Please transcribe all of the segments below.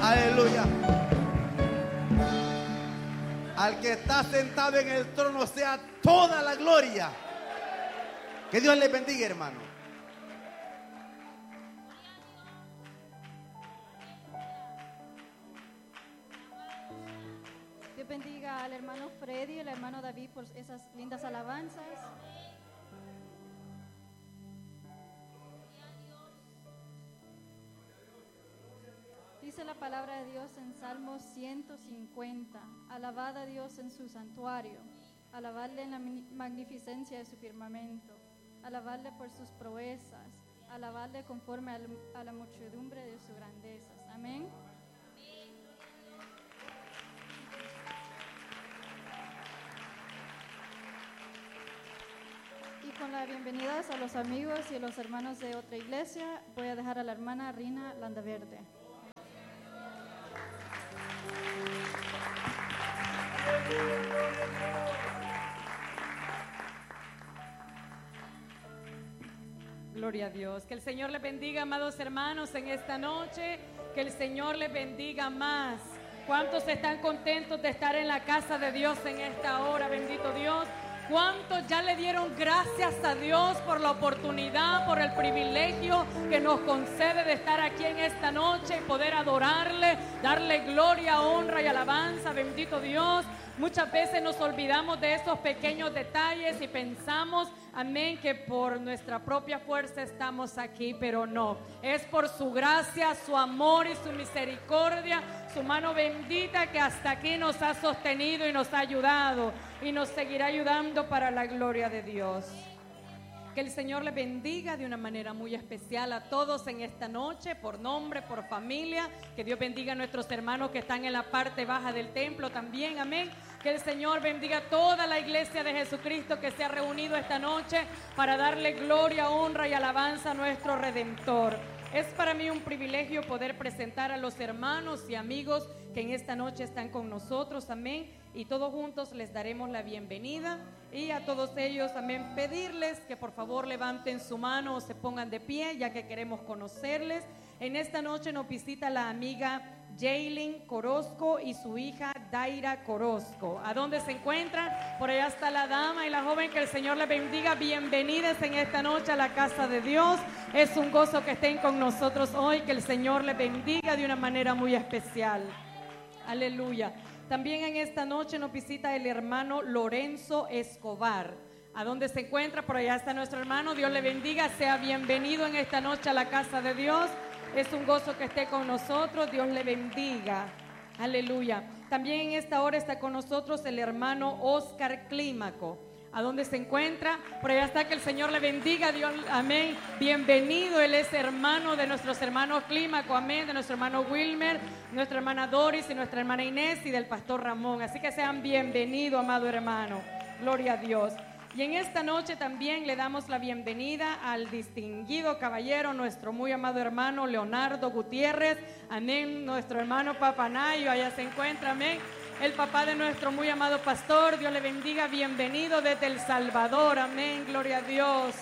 Aleluya. Al que está sentado en el trono sea toda la gloria. Que Dios le bendiga, hermano. Dios bendiga al hermano Freddy y al hermano David por esas lindas alabanzas. Dice la palabra de Dios en Salmos 150: alabad a Dios en su santuario, alabadle en la magnificencia de su firmamento, alabadle por sus proezas, alabadle conforme a la muchedumbre de sus grandezas. Amén. Y con las bienvenidas a los amigos y a los hermanos de otra iglesia, voy a dejar a la hermana Rina Landaverde. Gloria a Dios. Que el Señor les bendiga, amados hermanos, en esta noche. Que el Señor les bendiga más. ¿Cuántos están contentos de estar en la casa de Dios en esta hora? Bendito Dios. ¿Cuántos ya le dieron gracias a Dios por la oportunidad, por el privilegio que nos concede de estar aquí en esta noche y poder adorarle, darle gloria, honra y alabanza? Bendito Dios. Muchas veces nos olvidamos de esos pequeños detalles y pensamos, amén, que por nuestra propia fuerza estamos aquí, pero no. Es por su gracia, su amor y su misericordia, su mano bendita que hasta aquí nos ha sostenido y nos ha ayudado y nos seguirá ayudando para la gloria de Dios. Que el Señor les bendiga de una manera muy especial a todos en esta noche, por nombre, por familia. Que Dios bendiga a nuestros hermanos que están en la parte baja del templo también, amén. Que el Señor bendiga a toda la iglesia de Jesucristo que se ha reunido esta noche para darle gloria, honra y alabanza a nuestro Redentor. Es para mí un privilegio poder presentar a los hermanos y amigos que en esta noche están con nosotros, amén. Y todos juntos les daremos la bienvenida. Y a todos ellos, amén, pedirles que por favor levanten su mano o se pongan de pie, ya que queremos conocerles. En esta noche nos visita la amiga Jaylin Corozco y su hija Daira Corozco. ¿A dónde se encuentran? Por allá está la dama y la joven. Que el Señor les bendiga. Bienvenidas en esta noche a la casa de Dios. Es un gozo que estén con nosotros hoy. Que el Señor les bendiga de una manera muy especial. Aleluya. También en esta noche nos visita el hermano Lorenzo Escobar. ¿A dónde se encuentra? Por allá está nuestro hermano. Dios le bendiga. Sea bienvenido en esta noche a la casa de Dios. Es un gozo que esté con nosotros. Dios le bendiga. Aleluya. También en esta hora está con nosotros el hermano Oscar Clímaco. ¿A dónde se encuentra? Por allá está. Que el Señor le bendiga. Dios, amén. Bienvenido. Él es hermano de nuestros hermanos Clímaco, amén. De nuestro hermano Wilmer, nuestra hermana Doris y nuestra hermana Inés y del pastor Ramón. Así que sean bienvenidos, amado hermano. Gloria a Dios. Y en esta noche también le damos la bienvenida al distinguido caballero, nuestro muy amado hermano Leonardo Gutiérrez, amén, nuestro hermano Papanayo, allá se encuentra, amén, el papá de nuestro muy amado pastor. Dios le bendiga, bienvenido desde El Salvador, amén, gloria a Dios.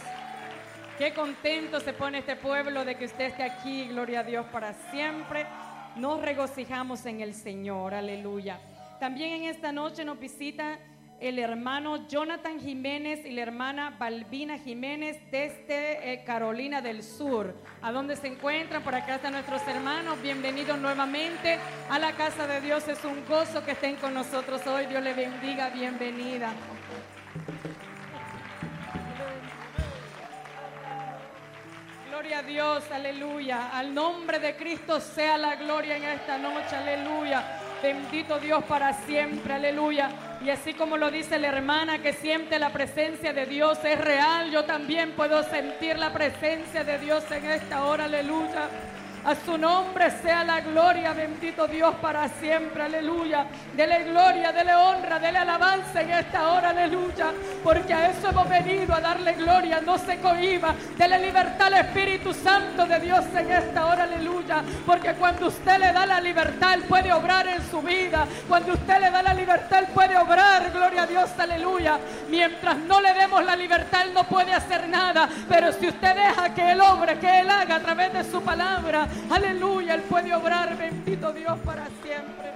Qué contento se pone este pueblo de que usted esté aquí, gloria a Dios para siempre. Nos regocijamos en el Señor, aleluya. También en esta noche nos visita el hermano Jonathan Jiménez y la hermana Balbina Jiménez desde Carolina del Sur. ¿A dónde se encuentran? Por acá están nuestros hermanos. Bienvenidos nuevamente a la casa de Dios. Es un gozo que estén con nosotros hoy. Dios les bendiga. Bienvenida. Gloria a Dios, aleluya. Al nombre de Cristo sea la gloria en esta noche, aleluya. Bendito Dios para siempre, aleluya. Y así como lo dice la hermana que siente la presencia de Dios, es real. Yo también puedo sentir la presencia de Dios en esta hora, aleluya. A su nombre sea la gloria, bendito Dios para siempre, aleluya. Dele gloria, dele honra, dele alabanza en esta hora, aleluya. Porque a eso hemos venido, a darle gloria, no se cohiba. Dele libertad al Espíritu Santo de Dios en esta hora, aleluya. Porque cuando usted le da la libertad, Él puede obrar en su vida. Cuando usted le da la libertad, Él puede obrar, gloria a Dios, aleluya. Mientras no le demos la libertad, Él no puede hacer nada. Pero si usted deja que Él obre, que Él haga a través de su palabra, Aleluya, Él puede obrar, bendito Dios, para siempre.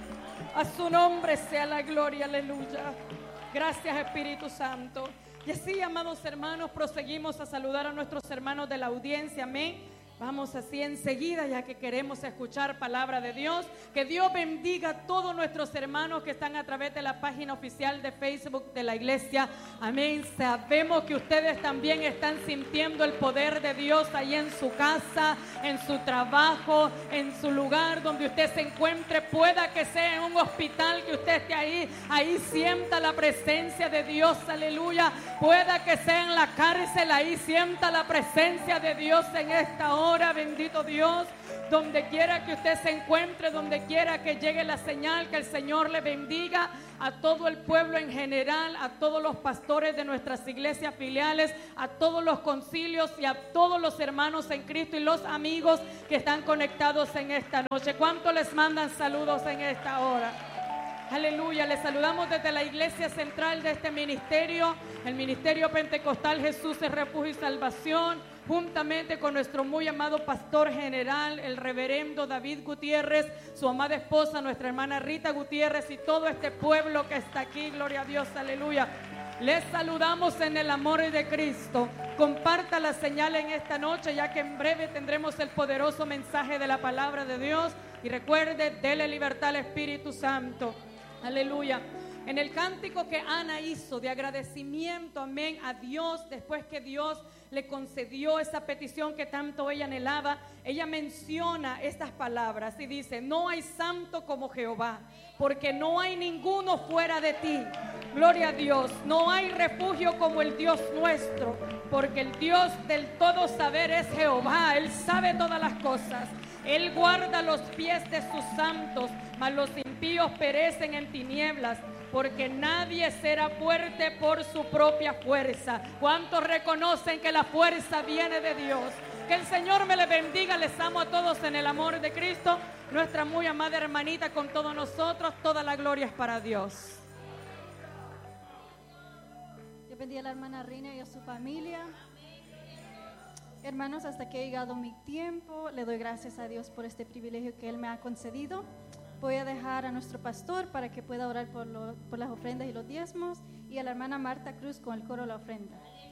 A su nombre sea la gloria, aleluya. Gracias, Espíritu Santo. Y así, amados hermanos, proseguimos a saludar a nuestros hermanos de la audiencia, amén. Vamos así enseguida, ya que queremos escuchar palabra de Dios. Que Dios bendiga a todos nuestros hermanos que están a través de la página oficial de Facebook de la iglesia. Amén. Sabemos que ustedes también están sintiendo el poder de Dios ahí en su casa, en su trabajo, en su lugar donde usted se encuentre. Pueda que sea en un hospital, que usted esté ahí sienta la presencia de Dios, aleluya. Pueda que sea en la cárcel, ahí sienta la presencia de Dios en esta hora. Bendito Dios, donde quiera que usted se encuentre, donde quiera que llegue la señal, que el Señor le bendiga a todo el pueblo en general, a todos los pastores de nuestras iglesias filiales, a todos los concilios y a todos los hermanos en Cristo y los amigos que están conectados en esta noche. ¿Cuántos les mandan saludos en esta hora? Aleluya, les saludamos desde la iglesia central de este ministerio, el Ministerio Pentecostal Jesús es Refugio y Salvación, juntamente con nuestro muy amado pastor general, el reverendo David Gutiérrez, su amada esposa, nuestra hermana Rita Gutiérrez y todo este pueblo que está aquí, gloria a Dios, aleluya. Les saludamos en el amor de Cristo. Comparta la señal en esta noche, ya que en breve tendremos el poderoso mensaje de la palabra de Dios. Y recuerde, dele libertad al Espíritu Santo. Aleluya. En el cántico que Ana hizo de agradecimiento, amén, a Dios, después que Dios le concedió esa petición que tanto ella anhelaba, ella menciona estas palabras y dice: no hay santo como Jehová, porque no hay ninguno fuera de ti. Gloria a Dios. No hay refugio como el Dios nuestro, porque el Dios del todo saber es Jehová. Él sabe todas las cosas. Él guarda los pies de sus santos, mas los impíos perecen en tinieblas, porque nadie será fuerte por su propia fuerza. ¿Cuántos reconocen que la fuerza viene de Dios? Que el Señor me les bendiga. Les amo a todos en el amor de Cristo. Nuestra muy amada hermanita con todos nosotros. Toda la gloria es para Dios. Dios bendiga a la hermana Rina y a su familia. Hermanos, hasta que ha llegado mi tiempo, le doy gracias a Dios por este privilegio que Él me ha concedido. Voy a dejar a nuestro pastor para que pueda orar por las ofrendas y los diezmos, y a la hermana Marta Cruz con el coro de la ofrenda.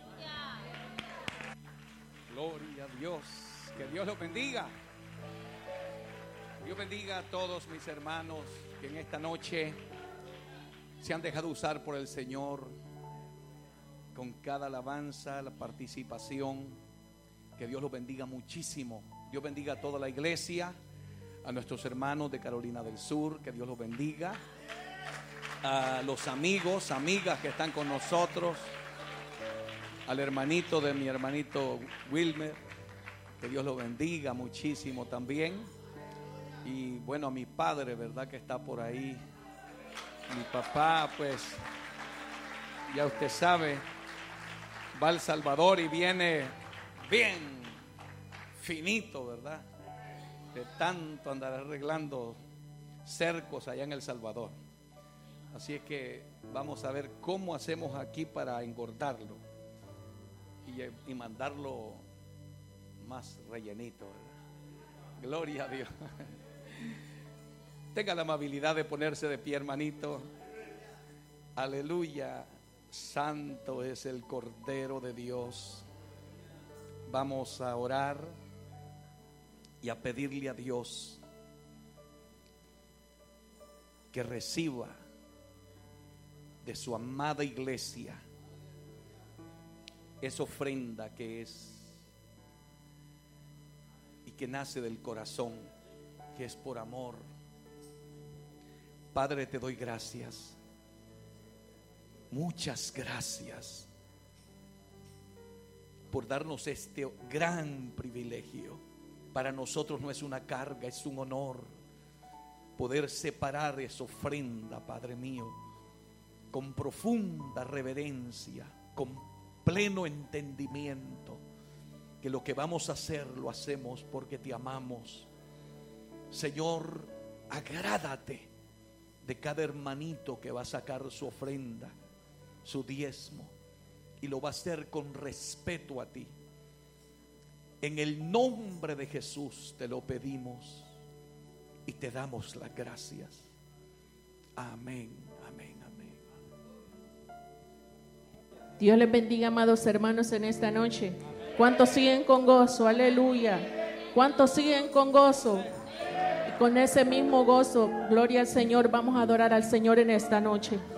Gloria a Dios. Que Dios los bendiga. Dios bendiga a todos mis hermanos que en esta noche se han dejado usar por el Señor con cada alabanza, la participación. Que Dios los bendiga muchísimo. Dios bendiga a toda la iglesia, a nuestros hermanos de Carolina del Sur, que Dios los bendiga, a los amigos, amigas que están con nosotros, al hermanito de mi hermanito Wilmer, que Dios los bendiga muchísimo también. Y bueno, a mi padre, ¿verdad?, que está por ahí. Mi papá, pues, ya usted sabe, va al Salvador y viene bien finito, ¿verdad? De tanto andar arreglando cercos allá en El Salvador. Así es que vamos a ver cómo hacemos aquí para engordarlo y mandarlo más rellenito, ¿verdad? Gloria a Dios. Tenga la amabilidad de ponerse de pie, hermanito. Aleluya. Santo es el Cordero de Dios. Vamos a orar y a pedirle a Dios que reciba de su amada iglesia esa ofrenda que es y que nace del corazón, que es por amor. Padre, te doy gracias, muchas gracias por darnos este gran privilegio. Para nosotros no es una carga, es un honor poder separar esa ofrenda, Padre mío, con profunda reverencia, con pleno entendimiento, que lo que vamos a hacer lo hacemos porque te amamos. Señor, agrádate de cada hermanito que va a sacar su ofrenda, su diezmo, y lo va a hacer con respeto a ti. En el nombre de Jesús te lo pedimos y te damos las gracias. Amén, amén, amén. Dios les bendiga, amados hermanos, en esta noche. ¿Cuántos siguen con gozo? Aleluya. ¿Cuántos siguen con gozo? Y con ese mismo gozo, gloria al Señor, vamos a adorar al Señor en esta noche.